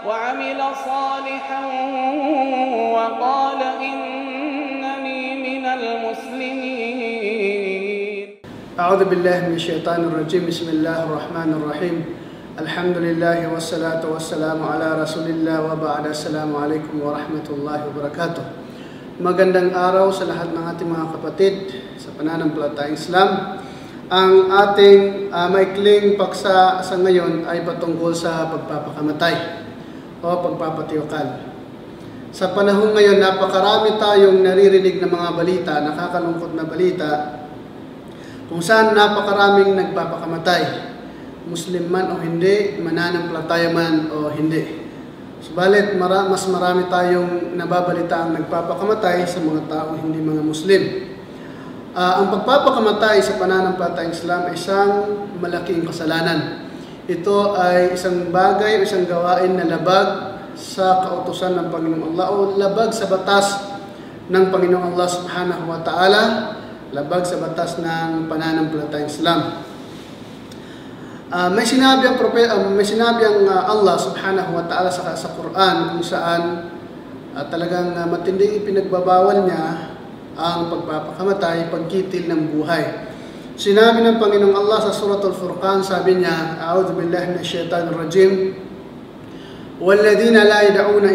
وعمل صالحا وقال إنني من المسلمين. أعوذ بالله من الشيطان الرجيم. بسم الله الرحمن الرحيم. الحمد لله والصلاة والسلام على رسول الله وبعد. السلام عليكم ورحمة الله وبركاته. Magandang araw sa lahat ng ating mga kapatid sa pananampalatayang Islam. Ang ating maikling paksa sa ngayon ay patungkol sa pagpapakamatay o pagpapatiyokal. Sa panahon ngayon, napakarami tayong naririnig ng mga balita, nakakalungkot na balita, kung saan napakaraming nagpapakamatay, Muslim man o hindi, mananampalataya man o hindi. Subalit, mas marami tayong nababalita ang nagpapakamatay sa mga taong hindi mga Muslim. Ang pagpapakamatay sa pananampalatayang Islam ay isang malaking kasalanan. Ito ay isang bagay o isang gawain na labag sa kautusan ng Panginoong Allah o labag sa batas ng Panginoong Allah subhanahu wa ta'ala, labag sa batas ng pananampalatayang Islam. May sinabi ang Allah subhanahu wa ta'ala sa Quran kung saan talagang matinding ipinagbabawal niya ang pagpapakamatay, pagkitil ng buhay. Sinabi ng Panginoong Allah sa Suratul Furqan, sabi niya, A'udhu billahi minash shaitanir rajim, وَالَّذِينَ لَا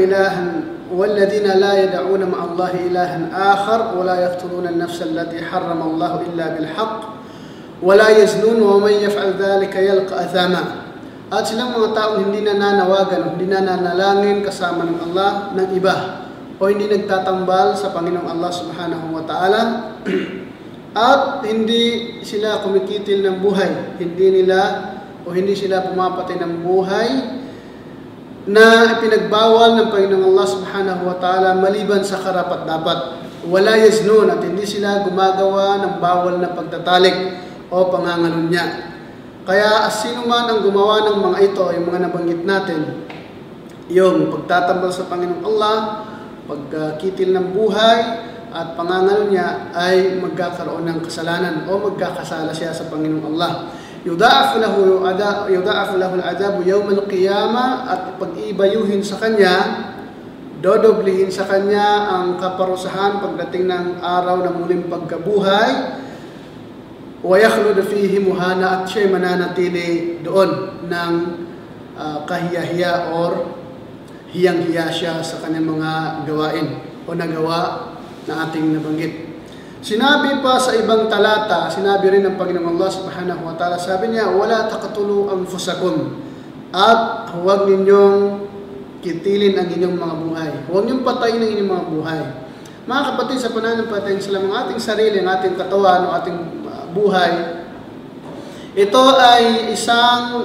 يَدْعُونَ مَعَ اللَّهِ إِلَٰهًا آخَرَ وَلَا يَقْتُلُونَ النَّفْسَ الَّتِي حَرَّمَ اللَّهُ إِلَّا بِالْحَقِّ وَلَا يَزْنُونَ وَمَن يَفْعَلْ ذَلِكَ يَلْقَ أَثَامًا. At silang mga taong hindi nananawagan, hindi nananalangin kasama ng Allah ng iba, o hindi nagtatambal sa Panginoong Allah subhanahu wa ta'ala, at hindi sila kumikitil ng buhay, hindi sila pumapatay ng buhay na ipinagbawal ng Panginoong Allah subhanahu wa ta'ala maliban sa karapat-dapat. Wala yaznun, at hindi sila gumagawa ng bawal na pagtatalik o pangangalunya. Kaya sino man ang gumawa ng mga ito, yung mga nabanggit natin, yung pagtatambal sa Panginoong Allah, pagkitil ng buhay at pangangalunya, ay magkakaroon ng kasalanan o magkakasala siya sa Panginoong Allah. Yudha'af lahu al-'adhabu yawm al-qiyamah, at pag-ibayuhin sa kanya, dodoblihin sa kanya ang kaparusahan pagdating ng araw ng muling pagkabuhay. Wa yakhlud fihi muhana, at siya'y mananatili doon ng kahiyahiya or hiyang-hiya siya sa kanyang mga gawain o nagawa na ating nabanggit. Sinabi pa sa ibang talata, sinabi rin ng Panginoong Allah subhanahu wa ta'ala, sabi niya, wala taqtulu anfusakum, at huwag ninyong kitilin ang inyong mga buhay. Huwag ninyong patayin ang inyong mga buhay. Mga kapatid, sa pananampalatayang Islam, ang ating sarili, ang ating katawan, ang ating buhay, ito ay isang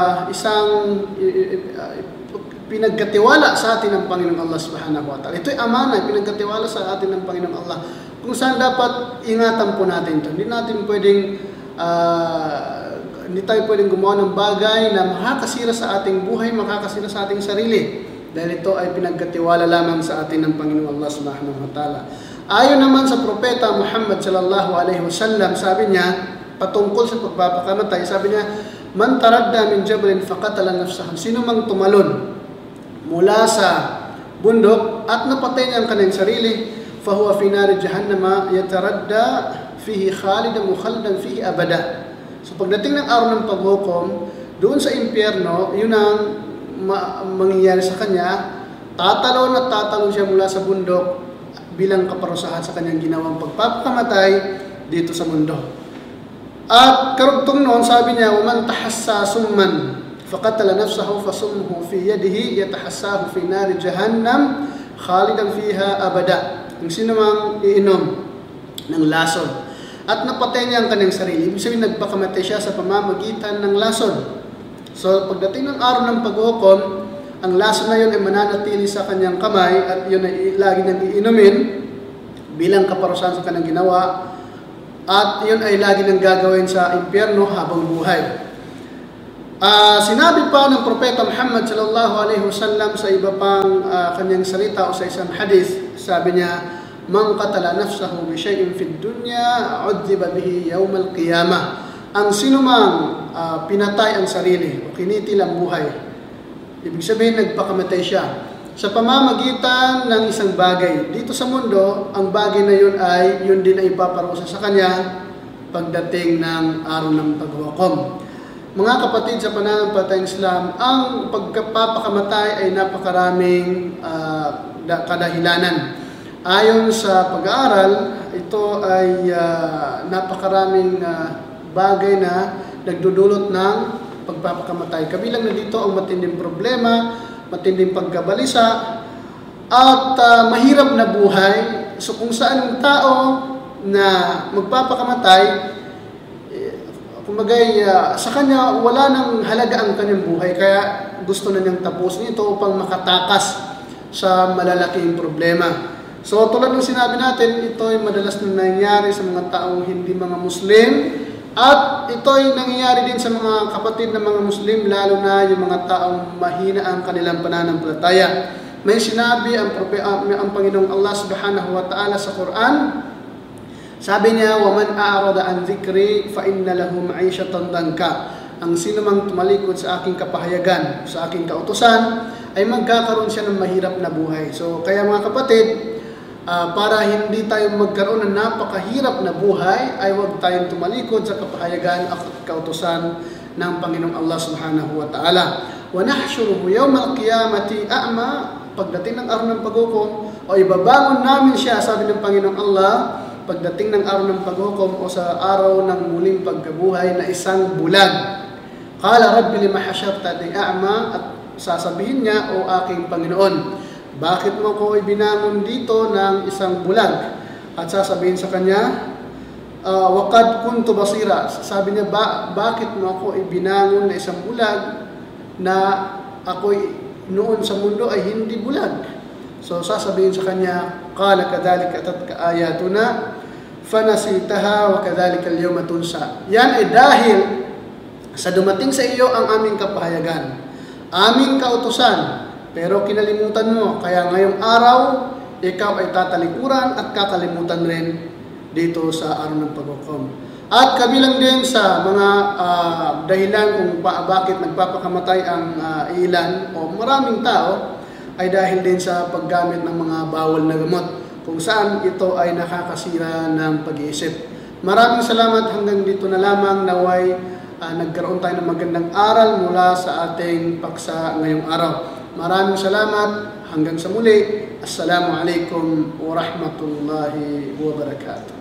pinagkatiwala sa atin ng Panginoong Allah subhanahu wa ta'ala. Ito ay amana, pinagkatiwala sa atin ng Panginoong Allah, kung saan dapat ingatan po natin ito. Hindi tayo pwedeng gumawa ng bagay na makakasira sa ating buhay, makakasira sa ating sarili, dahil ito ay pinagkatiwala lamang sa atin ng Panginoong Allah subhanahu wa ta'ala. Ayon naman sa Propeta Muhammad sallallahu alaihi wasallam, sabi niya, patungkol sa pagpapakamatay, sabi niya, man taradda min jabalin faqatala nafsahu, sino mang tumalon mula sa bundok at napatay niya ang kanyang sarili, fahuwa fi nari jahannama yataradda fihi khalidan mukhalladan fihi abada. So pagdating ng araw ng paghukom, doon sa impyerno, yun ang mangyayari sa kanya, tatalon at tatalon siya mula sa bundok bilang kaparusahan sa kanyang ginawang pagpapakamatay dito sa mundo. At karugtong noon, sabi niya, وَمَنْ تَحَسَّى سُمًّا فَقَتَلَ نَفْسَهُ فَسُمُّهُ فِي يَدِهِ يَتَحَسَّاهُ فِي نَارِ جَهَنَّمْ خَالِدًا فِيهَا أَبَدًا. Yung sino mang iinom ng lason at napatay niya ang kanyang sarili, ibig sabihin nagpakamatay siya sa pamamagitan ng lason. So pagdating ng araw ng paghukom, ang lason na yun ay mananatili sa kanyang kamay, at yun ay lagi niyang iinumin bilang kaparusahan sa kanyang ginawa, at yun ay lagi niyang gagawin sa impyerno habang buhay. Sinabi pa ng Propeta Muhammad sallallahu alaihi wasallam sa iba pang kanyang salita o sa isang hadith, sabi niya, man qatala nafsahu bi shay'in fid dunya 'udhiba bihi yawm al-qiyamah. Ang sinumang pinatay ang sarili o kinitil ang buhay Ibig sabihin, nagpakamatay siya sa pamamagitan ng isang bagay. Dito sa mundo, ang bagay na yun din ay ipaparusa sa kanya pagdating ng araw ng paghukom. Mga kapatid sa pananampalatayang Islam, ang pagpapakamatay ay napakaraming kadahilanan. Ayon sa pag-aaral, ito ay napakaraming bagay na nagdudulot ng pagpapakamatay. Kabilang na dito ang matinding problema, matinding pagkabalisa, at mahirap na buhay. So kung saan ang tao na magpapakamatay, kumagay, sa kanya wala nang halaga ang kanyang buhay, kaya gusto na niyang tapusin ito upang makatakas sa malalaking problema. So tulad ng sinabi natin, ito ay madalas na nangyayari sa mga taong hindi mga Muslim, at ito ay nangyayari din sa mga kapatid ng mga Muslim, lalo na yung mga taong mahina ang kanilang pananampalataya. May sinabi ang Panginoong Allah Subhanahu wa Ta'ala sa Quran. Sabi niya, وَمَنْ أَعْرَضَ عَنْ ذِكْرِي فَإِنَّ لَهُ مَعِيشَةً ضَنْكًا. Ang sino mang tumalikod sa aking kapahayagan, sa aking kautusan, ay magkakaroon siya ng mahirap na buhay. So kaya mga kapatid, para hindi tayo magkaroon ng napakahirap na buhay, ay huwag tayong tumalikod sa kapahayagan at kautusan ng Panginoong Allah Subhanahu wa Ta'ala. وَنَحْشُرُهُ يَوْمَ الْقِيَامَةِ أَعْمَى. Pagdating ng araw ng paghukom, o ibabangon namin siya, sabi ng Panginoong Allah, pagdating ng araw ng paghukom o sa araw ng muling pagkabuhay na isang bulag. Qala Rabbi lima hashartani a'ma. At sasabihin niya, o aking Panginoon, bakit mo ko ibinangon dito ng isang bulag? At sasabihin sa kanya, waqad kuntu basira. Sabi niya, bakit mo ako ibinangon na isang bulag na ako'y noon sa mundo ay hindi bulag? So sasabihin sa kanya, qala kadhalika atatka ayatuna fanasitaha wa kadhalika al-yawma tunsa. Yan ay dahil sa dumating sa iyo ang aming kapahayagan, aming kautusan, pero kinalimutan mo, kaya ngayong araw, ikaw ay tatalikuran at kakalimutan rin dito sa araw ng paghukom. At kabilang din sa mga dahilan kung bakit nagpapakamatay ang ilan o maraming tao, ay dahil din sa paggamit ng mga bawal na gamot, kung saan ito ay nakakasira ng pag-iisip. Maraming salamat, hanggang dito na lamang. Naway nagkaroon tayo ng magandang aral mula sa ating paksa ngayong araw. Maraming salamat. Hanggang sa muli. Assalamualaikum warahmatullahi wabarakatuh.